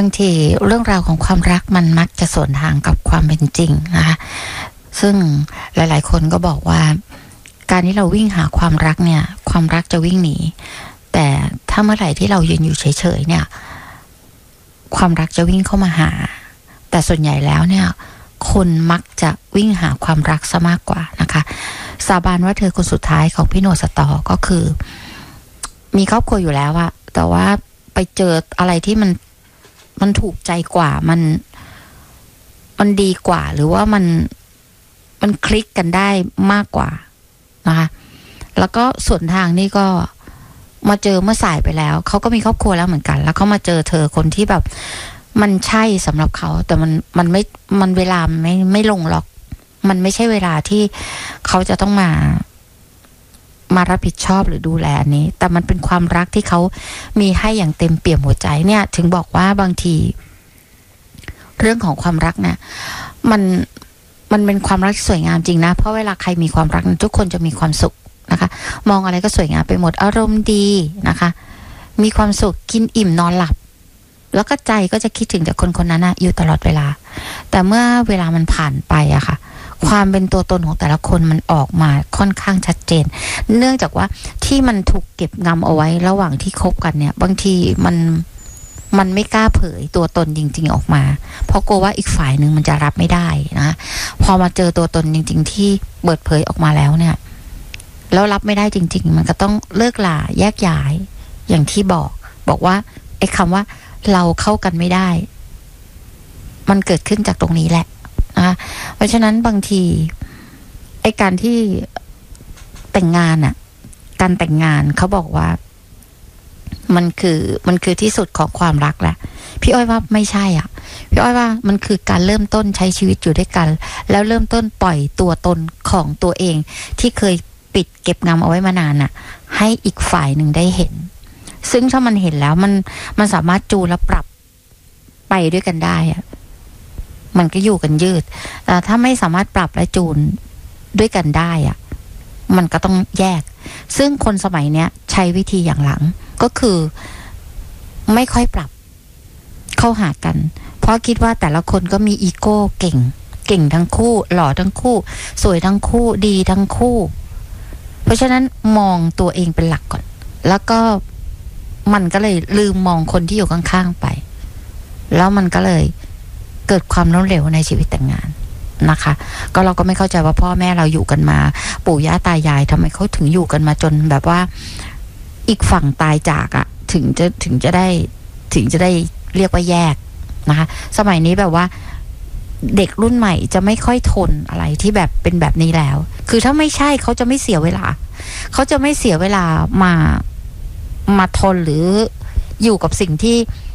างทีเรื่องราวของความรักมันมักจะสวนทางกับความเป็นจริงนะคะซึ่งหลายๆคนก็บอกว่าการที่เราวิ่งหาความรักเนี่ยความรักจะวิ่งหนีแต่ถ้าเมื่อไหร่ที่เรายืนอยู่เฉยๆเนี่ยความรักจะวิ่งเข้ามาหาแต่ส่วนใหญ่แล้วเนี่ยคนมักจะวิ่งหาความรักซะมากกว่านะคะสาบานว่าเธอคนสุดท้ายของพี่โนสตอก็คือมีครอบครัวอยู่แล้วอะแต่ว่าไปเจออะไรที่มันถูกใจกว่ามันดีกว่าหรือว่ามันคลิกกันได้มากกว่านะคะแล้วก็ส่วนทางนี่ก็มาเจอเมื่อสายไปแล้วเขาก็มีครอบครัวแล้วเหมือนกันแล้วเขามาเจอเธอคนที่แบบมันใช่สำหรับเขาแต่มันเวลาไม่ลงหรอกมันไม่ใช่เวลาที่เขาจะต้องมารับผิดชอบหรือดูแลนี้แต่มันเป็นความรักที่เขามีให้อย่างเต็มเปี่ยมหัวใจเนี่ยถึงบอกว่าบางทีเรื่องของความรักเนี่ยมันเป็นความรักที่สวยงามจริงนะเพราะเวลาใครมีความรักทุกคนจะมีความสุขนะคะมองอะไรก็สวยงามไปหมดอารมณ์ดีนะคะมีความสุขกินอิ่มนอนหลับแล้วก็ใจก็จะคิดถึงแต่คนคนนั้นนะอยู่ตลอดเวลาแต่เมื่อเวลามันผ่านไปอะค่ะความเป็นตัวตนของแต่ละคนมันออกมาค่อนข้างชัดเจนเนื่องจากว่าที่มันถูกเก็บงำเอาไว้ระหว่างที่คบกันเนี่ยบางทีมันไม่กล้าเผยตัวตนจริงๆออกมาเพราะกลัวว่าอีกฝ่ายหนึ่งมันจะรับไม่ได้นะพอมาเจอตัวตนจริงๆที่เปิดเผยออกมาแล้วเนี่ยแล้วรับไม่ได้จริงๆมันก็ต้องเลิกลาแยกย้ายอย่างที่บอกว่าไอ้คำว่าเราเข้ากันไม่ได้มันเกิดขึ้นจากตรงนี้แหละนะคะเพราะฉะนั้นบางทีไอ้การที่แต่งงานอ่ะการแต่งงานเขาบอกว่ามันคือที่สุดของความรักแหละพี่อ้อยว่าไม่ใช่อ่ะพี่อ้อยว่ามันคือการเริ่มต้นใช้ชีวิตอยู่ด้วยกันแล้วเริ่มต้นปล่อยตัวตนของตัวเองที่เคยปิดเก็บงำเอาไว้มานานน่ะให้อีกฝ่ายหนึ่งได้เห็นซึ่งถ้ามันเห็นแล้วมันสามารถจูนและปรับไปด้วยกันได้อ่ะมันก็อยู่กันยืดแต่ถ้าไม่สามารถปรับและจูนด้วยกันได้อ่ะมันก็ต้องแยกซึ่งคนสมัยเนี้ยใช้วิธีอย่างหลังก็คือไม่ค่อยปรับเข้าหากันเพราะคิดว่าแต่ละคนก็มีอีโก้เก่งทั้งคู่หล่อทั้งคู่สวยทั้งคู่ดีทั้งคู่เพราะฉะนั้นมองตัวเองเป็นหลักก่อนแล้วก็มันก็เลยลืมมองคนที่อยู่ข้างๆไปแล้วมันก็เลยเกิดความล้มเหลวในชีวิตแต่งงานนะคะก็เราก็ไม่เข้าใจว่าพ่อแม่เราอยู่กันมาปู่ย่าตายายทำไมเขาถึงอยู่กันมาจนแบบว่าอีกฝั่งตายจากอ่ะถึงจะได้เรียกว่าแยกนะคะสมัยนี้แบบว่าเด็กรุ่นใหม่จะไม่ค่อยทนอะไรที่แบบเป็นแบบนี้แล้วคือถ้าไม่ใช่เขาจะไม่เสียเวลาเขาจะไม่เสียเวลามาทนหรืออยู่กับสิ่งที่